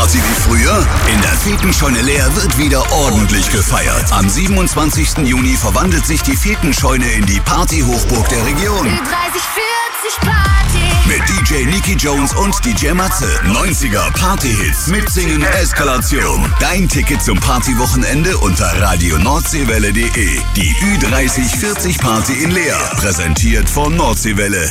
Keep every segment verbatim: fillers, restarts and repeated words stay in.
Party wie früher? In der Fetenscheune Leer wird wieder ordentlich gefeiert. Am siebenundzwanzigsten Juni verwandelt sich die Fetenscheune in die Party-Hochburg der Region. dreißig vierzig Party. Mit D J Nicky Jones und D J Matze. neunziger Party-Hits, Mitsingen, Eskalation. Dein Ticket zum Partywochenende unter radio nordseewelle punkt de. Die Ü dreißig vierzig Party in Leer. Präsentiert von Nordseewelle.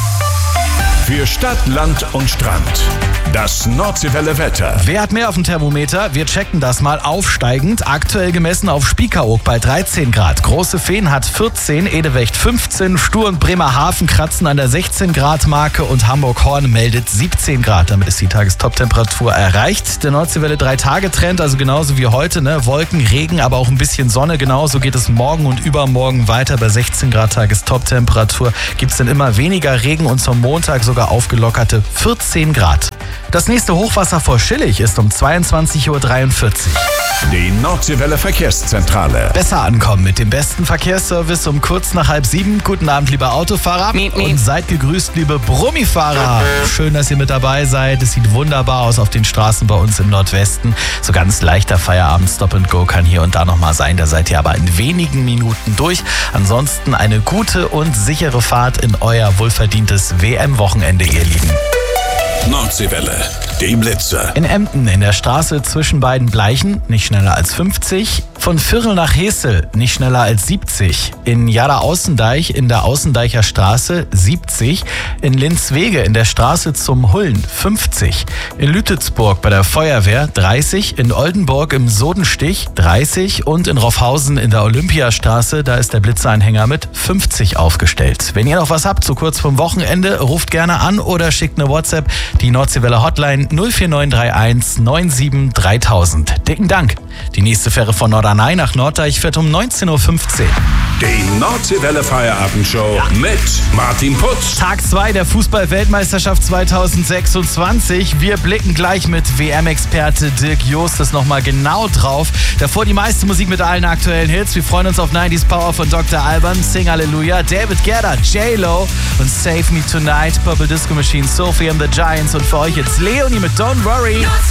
Für Stadt, Land und Strand. Das Nordseewelle Wetter. Wer hat mehr auf dem Thermometer? Wir checken das mal aufsteigend. Aktuell gemessen auf Spiekeroog bei dreizehn Grad. Große Fehn hat vierzehn, Edewecht fünfzehn, Stur und Bremerhaven kratzen an der sechzehn Grad Marke und Hamburg-Horn meldet siebzehn Grad. Damit ist die Tagestoptemperatur erreicht. Der Nordseewelle drei-Tage-Trend, also genauso wie heute, ne? Wolken, Regen, aber auch ein bisschen Sonne. Genauso geht es morgen und übermorgen weiter. Bei sechzehn Grad Tagestoptemperatur gibt es dann immer weniger Regen und zum Montag sogar aufgelockerte vierzehn Grad. Das nächste Hochwasser vor Schillig ist um zweiundzwanzig Uhr dreiundvierzig. Die Nordseewelle Verkehrszentrale. Besser ankommen mit dem besten Verkehrsservice um kurz nach halb sieben. Guten Abend, liebe Autofahrer. Miep, miep. Und seid gegrüßt, liebe Brummifahrer. Schön, dass ihr mit dabei seid. Es sieht wunderbar aus auf den Straßen bei uns im Nordwesten. So ganz leichter Feierabend Stop and Go kann hier und da nochmal sein. Da seid ihr aber in wenigen Minuten durch. Ansonsten eine gute und sichere Fahrt in euer wohlverdientes W M-Wochenende, ihr Lieben. Nordseewelle, die Blitzer. In Emden in der Straße zwischen beiden Bleichen nicht schneller als fünfzig. Von Virl nach Hesel nicht schneller als siebzig. In Jada-Außendeich in der Außendeicher Straße siebzig. In Linzwege in der Straße zum Hullen fünfzig. In Lütetsburg bei der Feuerwehr dreißig. In Oldenburg im Sodenstich dreißig. Und in Roffhausen in der Olympiastraße, da ist der Blitzeranhänger mit fünfzig aufgestellt. Wenn ihr noch was habt, so kurz vorm Wochenende, ruft gerne an oder schickt eine WhatsApp. Die Nordseewelle Hotline null vier neun drei eins neun sieben dreitausend. Dicken Dank. Die nächste Fähre von Norderney nach Norddeich fährt um neunzehn Uhr fünfzehn. Die Nordseewelle Feierabendshow mit Martin Putz. Tag zwei der Fußball-Weltmeisterschaft zweitausendsechsundzwanzig. Wir blicken gleich mit W M-Experte Dirk Justus nochmal genau drauf. Davor die meiste Musik mit allen aktuellen Hits. Wir freuen uns auf neunziger Power von Doktor Alban, Sing Hallelujah, David Guetta, J-Lo und Save Me Tonight, Purple Disco Machine, Sophie and the Giants und für euch jetzt Leonie mit Don't Worry.